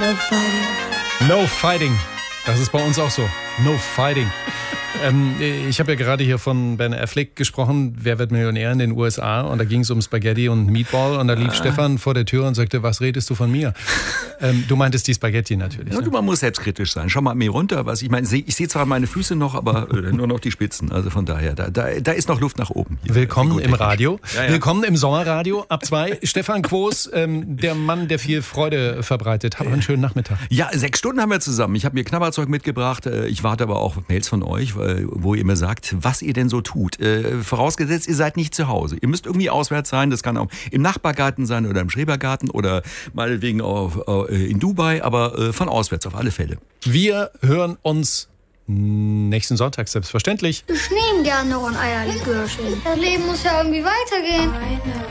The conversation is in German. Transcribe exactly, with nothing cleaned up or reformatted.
No fighting. No fighting. Das ist bei uns auch so. No fighting. ähm, ich habe ja gerade hier von Ben Affleck gesprochen, Wer wird Millionär in den U S A? Und da ging es um Spaghetti und Meatball. Und da lief ah. Stefan vor der Tür und sagte, was redest du von mir? ähm, du meintest die Spaghetti natürlich. Ja, ne? du, man muss selbstkritisch sein. Schau mal an mir runter. Was ich meine, ich sehe zwar meine Füße noch, aber äh, nur noch die Spitzen. Also von daher, da, da, da ist noch Luft nach oben. Hier. Willkommen im Radio. Ja, ja. Willkommen im Sommerradio ab zwei. Stefan Quos, ähm, der Mann, der viel Freude verbreitet. Hab einen schönen Nachmittag. Ja, sechs Stunden haben wir zusammen. Ich habe mir Knabberzeug mitgebracht. Ich warte aber auch auf Mails von euch, wo ihr mir sagt, was ihr denn so tut. Vorausgesetzt, ihr seid nicht zu Hause. Ihr müsst irgendwie auswärts sein. Das kann auch im Nachbargarten sein oder im Schrebergarten oder meinetwegen auch in Dubai, aber von auswärts auf alle Fälle. Wir hören uns nächsten Sonntag selbstverständlich. Ich nehme gerne noch ein Eierlikörchen. Das Leben muss ja irgendwie weitergehen.